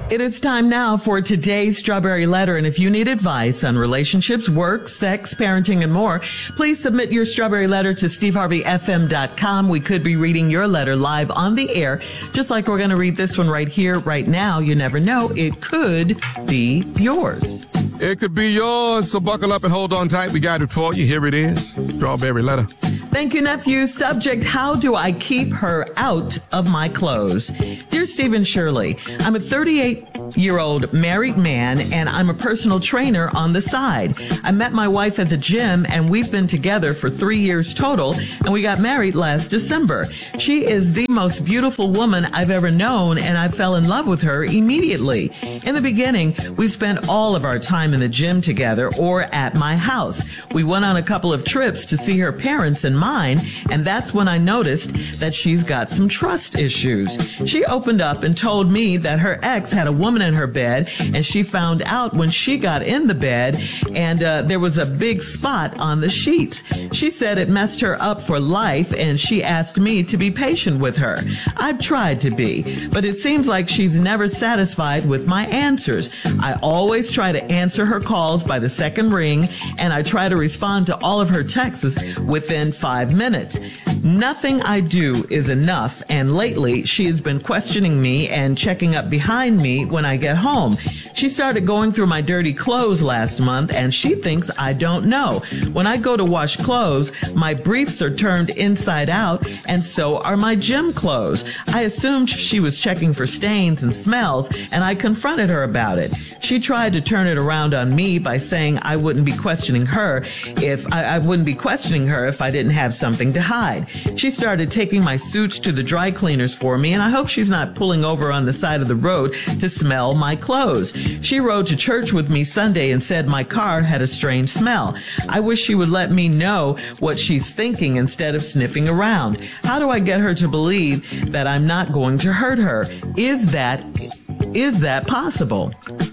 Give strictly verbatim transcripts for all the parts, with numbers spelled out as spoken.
It is time now for today's Strawberry Letter, and if you need advice on relationships, work, sex, parenting, and more, please submit your Strawberry Letter to steve harvey f m dot com. We could be reading your letter live on the air, just like we're going to read this one right here, right now. You never know. It could be yours. It could be yours, so buckle up and hold on tight. We got it for you. Here it is, Strawberry Letter. Thank you, nephew. Subject, how do I keep her out of my clothes? Dear Stephen Shirley, I'm a thirty-eight-year-old married man, and I'm a personal trainer on the side. I met my wife at the gym, and we've been together for three years total, and we got married last December. She is the most beautiful woman I've ever known, and I fell in love with her immediately. In the beginning, we spent all of our time in the gym together or at my house. We went on a couple of trips to see her parents and mine, and that's when I noticed that she's got some trust issues. She opened up and told me that her ex had a woman in her bed, and she found out when she got in the bed, and uh, there was a big spot on the sheets. She said it messed her up for life, and she asked me to be patient with her. I've tried to be, but it seems like she's never satisfied with my answers. I always try to answer her calls by the second ring, and I try to respond to all of her texts within five minutes. Nothing I do is enough, and lately she has been questioning me and checking up behind me when I get home. She started going through my dirty clothes last month, and she thinks I don't know. When I go to wash clothes, my briefs are turned inside out, and so are my gym clothes. I assumed she was checking for stains and smells, and I confronted her about it. She tried to turn it around on me by saying I wouldn't be questioning her if I, I wouldn't be questioning her if I didn't have something to hide. She started taking my suits to the dry cleaners for me, and I hope she's not pulling over on the side of the road to smell my clothes. She rode to church with me Sunday and said my car had a strange smell. I wish she would let me know what she's thinking instead of sniffing around. How do I get her to believe that I'm not going to hurt her? Is that, is that possible?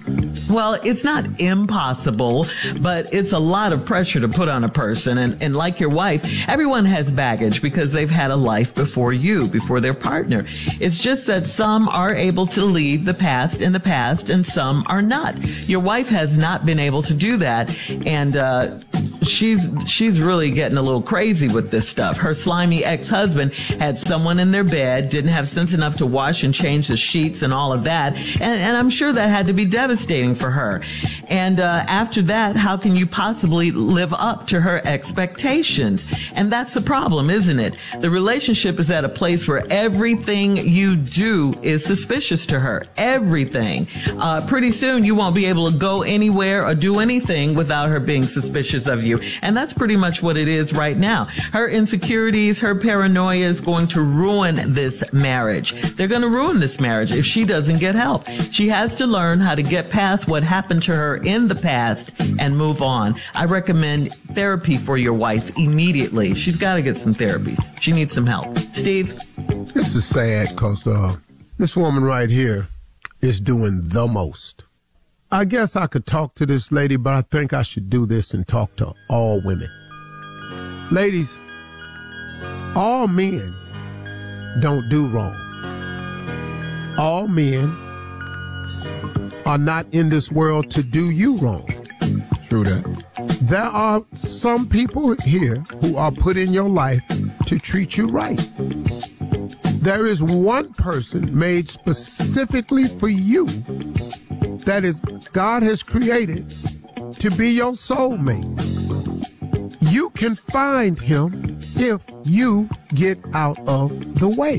Well, it's not impossible, but it's a lot of pressure to put on a person. And, and like your wife, everyone has baggage because they've had a life before you, before their partner. It's just that some are able to leave the past in the past and some are not. Your wife has not been able to do that. And, uh, she's, she's really getting a little crazy with this stuff. Her slimy ex-husband had someone in their bed, didn't have sense enough to wash and change the sheets and all of that. And, and I'm sure that had to be devastating for her. And uh, after that, how can you possibly live up to her expectations? And that's the problem, isn't it? The relationship is at a place where everything you do is suspicious to her. Everything. Uh, pretty soon, you won't be able to go anywhere or do anything without her being suspicious of you. And that's pretty much what it is right now. Her insecurities, her paranoia is going to ruin this marriage. They're going to ruin this marriage if she doesn't get help. She has to learn how to get past what happened to her in the past and move on. I recommend therapy for your wife immediately. She's got to get some therapy. She needs some help. Steve? This is sad because uh, this woman right here is doing the most. I guess I could talk to this lady, but I think I should do this and talk to all women. Ladies, all men don't do wrong. All men are not in this world to do you wrong. True that. There are some people here who are put in your life to treat you right. There is one person made specifically for you that is God has created to be your soulmate. You can find him if you get out of the way.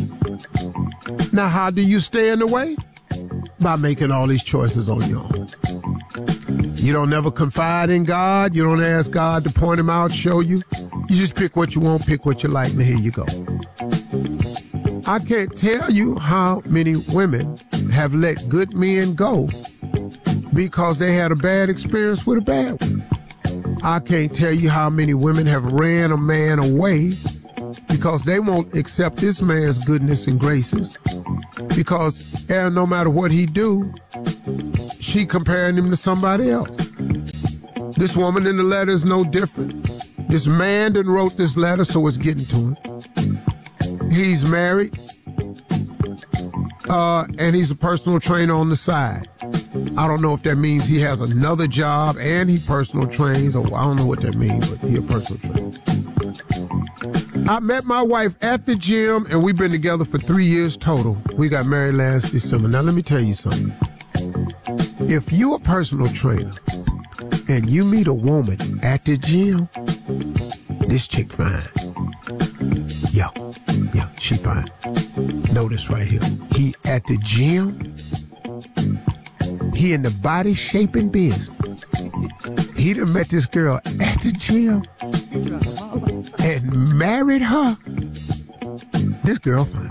Now, how do you stay in the way? By making all these choices on your own. You don't never confide in God. You don't ask God to point him out, show you. You just pick what you want, pick what you like, and here you go. I can't tell you how many women have let good men go because they had a bad experience with a bad one. I can't tell you how many women have ran a man away because they won't accept this man's goodness and graces because eh, no matter what he do, she comparing him to somebody else. This woman in the letter is no different. This man that wrote this letter, so it's getting to him. He's married. Uh, and he's a personal trainer on the side. I don't know if that means he has another job and he personal trains, or I don't know what that means, but he a personal trainer. I met my wife at the gym, and we've been together for three years total. We got married last December. Now, let me tell you something. If you're a personal trainer and you meet a woman at the gym, this chick fine. Yeah, yeah, she fine. Notice right here. He at the gym. He in the body shaping business. He done met this girl at the gym and married her. This girl fine.